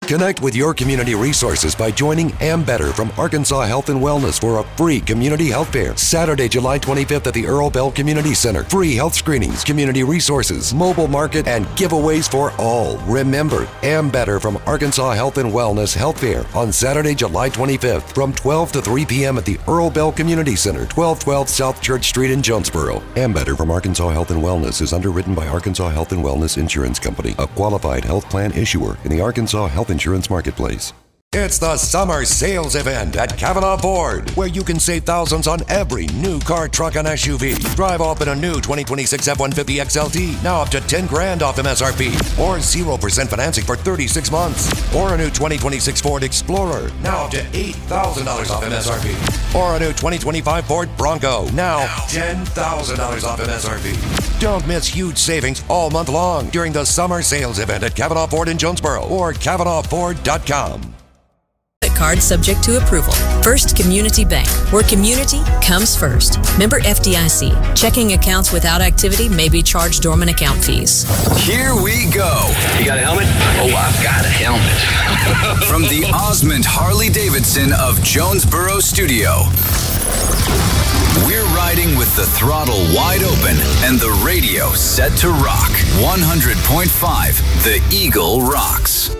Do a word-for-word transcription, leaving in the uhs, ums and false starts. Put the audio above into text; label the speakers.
Speaker 1: Connect with your community resources by joining Ambetter from Arkansas Health and Wellness for a free community health fair. Saturday, July twenty-fifth at the Earl Bell Community Center. Free health screenings, community resources, mobile market, and giveaways for all. Remember, Ambetter from Arkansas Health and Wellness Health Fair on Saturday, July twenty-fifth from twelve to three p.m. at the Earl Bell Community Center, twelve twelve South Church Street in Jonesboro. Ambetter from Arkansas Health and Wellness is underwritten by Arkansas Health and Wellness Insurance Company, a qualified health plan issuer in the Arkansas Health Insurance Marketplace. It's the summer sales event at Cavanaugh Ford, where you can save thousands on every new car, truck, and S U V. Drive off in a new twenty twenty-six F one fifty X L T, now up to ten grand off M S R P, or zero percent financing for thirty-six months. Or a new twenty twenty-six Ford Explorer, now up to eight thousand dollars off M S R P. Or a new twenty twenty-five Ford Bronco, now ten thousand dollars off M S R P. Don't miss huge savings all month long during the summer sales event at Cavanaugh Ford in Jonesboro or Cavanaugh Ford dot com.
Speaker 2: Card subject to approval. First Community Bank, where community comes first. Member F D I C. Checking accounts without activity may be charged dormant account fees.
Speaker 3: Here we go.
Speaker 4: You got a helmet? Oh, I've got a helmet.
Speaker 3: From the Osmond Harley-Davidson of Jonesboro Studio. We're riding with the throttle wide open and the radio set to rock. one hundred point five The Eagle rocks.